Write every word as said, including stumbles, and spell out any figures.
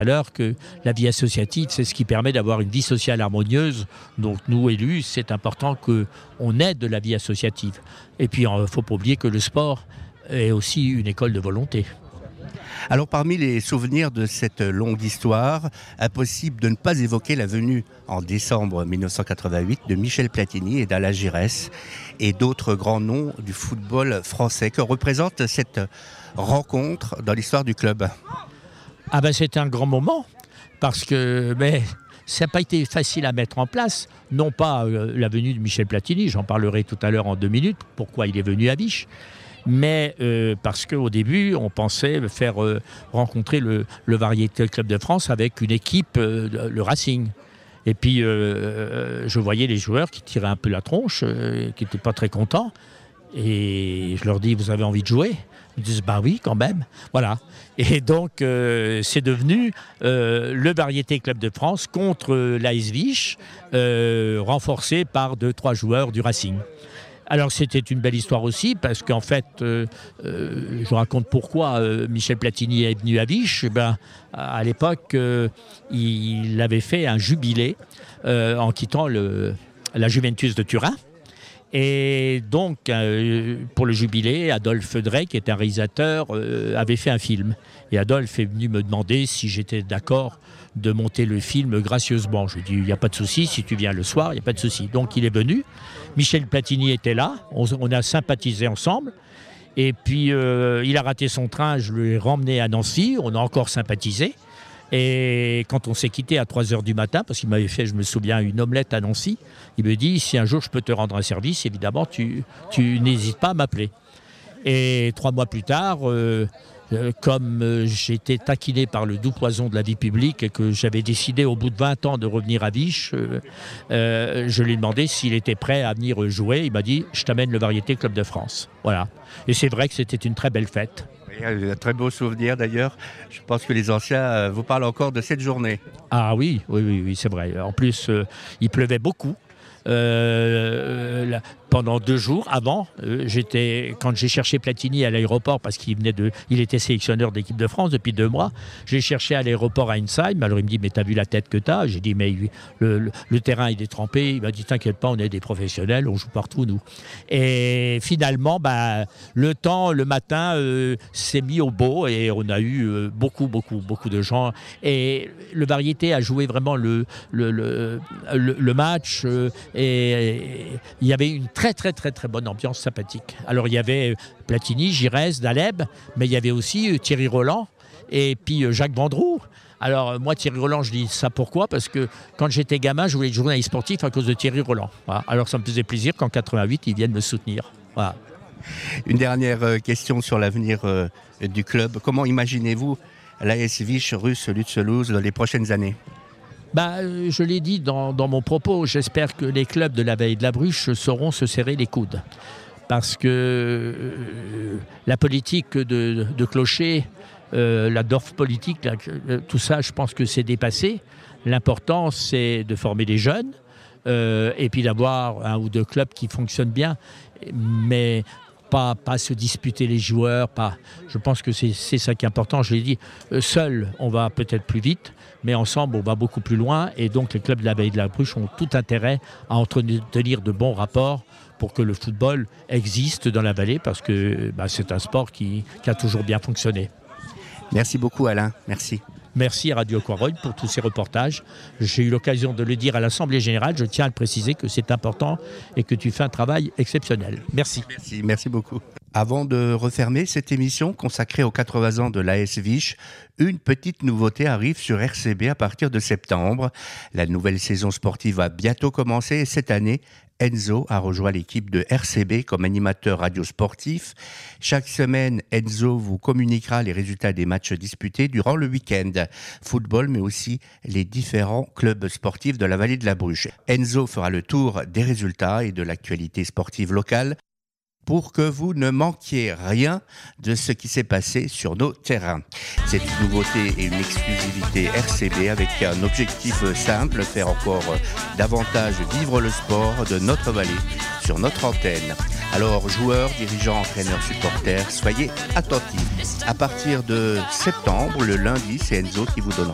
à l'heure que la vie associative, c'est ce qui permet d'avoir une vie sociale harmonieuse. Donc nous, élus, c'est important qu'on aide de la vie associative. Et puis, il ne faut pas oublier que le sport est aussi une école de volonté. Alors parmi les souvenirs de cette longue histoire, impossible de ne pas évoquer la venue en décembre mille neuf cent quatre-vingt-huit de Michel Platini et d'Alain Giresse et d'autres grands noms du football français. Que représente cette rencontre dans l'histoire du club ? Ah ben c'est un grand moment, parce que mais, ça n'a pas été facile à mettre en place. Non pas euh, la venue de Michel Platini, j'en parlerai tout à l'heure en deux minutes, pourquoi il est venu à Viche, mais euh, parce qu'au début, on pensait faire euh, rencontrer le, le Variété Club de France avec une équipe, euh, le Racing. Et puis, euh, je voyais les joueurs qui tiraient un peu la tronche, euh, qui n'étaient pas très contents. Et je leur dis, vous avez envie de jouer ? Ils disent, bah oui, quand même. Voilà. Et donc, euh, c'est devenu euh, le Variété Club de France contre l'A S Viche, euh, renforcé par deux, trois joueurs du Racing. Alors, c'était une belle histoire aussi, parce qu'en fait, euh, euh, je raconte pourquoi euh, Michel Platini est venu à Viche. Eh ben, à l'époque, euh, il avait fait un jubilé euh, en quittant le, la Juventus de Turin. Et donc, euh, pour le jubilé, Adolphe Drey, qui est un réalisateur, euh, avait fait un film. Et Adolphe est venu me demander si j'étais d'accord de monter le film gracieusement. Je lui ai dit, il n'y a pas de souci, si tu viens le soir, il n'y a pas de souci. Donc, il est venu. Michel Platini était là, on, on a sympathisé ensemble. Et puis, euh, il a raté son train, je l'ai ramené à Nancy, on a encore sympathisé. Et quand on s'est quitté à trois heures du matin, parce qu'il m'avait fait, je me souviens, une omelette à Nancy, il me dit, si un jour je peux te rendre un service, évidemment, tu, tu n'hésites pas à m'appeler. Et trois mois plus tard, euh, euh, comme euh, j'étais taquiné par le doux poison de la vie publique et que j'avais décidé au bout de vingt ans de revenir à Viche, euh, euh, je lui ai demandé s'il était prêt à venir jouer. Il m'a dit, je t'amène le Variété Club de France. Voilà. Et c'est vrai que c'était une très belle fête. Un très beau souvenir d'ailleurs. Je pense que les anciens vous parlent encore de cette journée. Ah oui, oui, oui, oui, c'est vrai. En plus, euh, il pleuvait beaucoup. Euh, là, pendant deux jours avant, euh, j'étais, quand j'ai cherché Platini à l'aéroport, parce qu'il venait de, il était sélectionneur d'équipe de France depuis deux mois, j'ai cherché à l'aéroport à Ensheim. Alors il me dit, mais t'as vu la tête que t'as ? J'ai dit, mais le, le, le terrain il est trempé. Il m'a dit, t'inquiète pas, on est des professionnels, on joue partout nous. Et finalement, bah, le temps, le matin, euh, s'est mis au beau et on a eu euh, beaucoup, beaucoup, beaucoup de gens. Et le Variété a joué vraiment le, le, le, le, le match euh, et il y avait une très très très très bonne ambiance sympathique. Alors il y avait Platini, Giresse, Daleb, mais il y avait aussi Thierry Roland et puis Jacques Vendroux. Alors moi Thierry Roland, je dis ça pourquoi ? Parce que quand j'étais gamin, je voulais être journaliste sportif à cause de Thierry Roland. Voilà. Alors ça me faisait plaisir qu'en quatre-vingt-huit, ils viennent me soutenir. Voilà. Une dernière question sur l'avenir du club. Comment imaginez-vous l'A S Viche Russe Lutzeloos dans les prochaines années ? Bah, je l'ai dit dans, dans mon propos, j'espère que les clubs de la Vallée de la Bruche sauront se serrer les coudes. Parce que euh, la politique de, de clocher, euh, la Dorfpolitik, là, tout ça, je pense que c'est dépassé. L'important, c'est de former des jeunes euh, et puis d'avoir un ou deux clubs qui fonctionnent bien. Mais Pas, pas se disputer les joueurs, pas. Je pense que c'est, c'est ça qui est important. Je l'ai dit, euh, seul, on va peut-être plus vite, mais ensemble, on va beaucoup plus loin. Et donc, les clubs de la Vallée de la Bruche ont tout intérêt à entretenir de bons rapports pour que le football existe dans la vallée, parce que bah, c'est un sport qui, qui a toujours bien fonctionné. Merci beaucoup, Alain. Merci. Merci à Radio Quaroy pour tous ces reportages. J'ai eu l'occasion de le dire à l'Assemblée Générale. Je tiens à le préciser que c'est important et que tu fais un travail exceptionnel. Merci. Merci, merci beaucoup. Avant de refermer cette émission consacrée aux quatre-vingts ans de l'A S Viche, une petite nouveauté arrive sur R C B à partir de septembre. La nouvelle saison sportive va bientôt commencer et cette année, Enzo a rejoint l'équipe de R C B comme animateur radio sportif. Chaque semaine, Enzo vous communiquera les résultats des matchs disputés durant le week-end. Football, mais aussi les différents clubs sportifs de la vallée de la Bruche. Enzo fera le tour des résultats et de l'actualité sportive locale pour que vous ne manquiez rien de ce qui s'est passé sur nos terrains. C'est une nouveauté et une exclusivité R C B avec un objectif simple, faire encore davantage vivre le sport de notre vallée sur notre antenne. Alors, joueurs, dirigeants, entraîneurs, supporters, soyez attentifs. À partir de septembre, le lundi, c'est Enzo qui vous donnera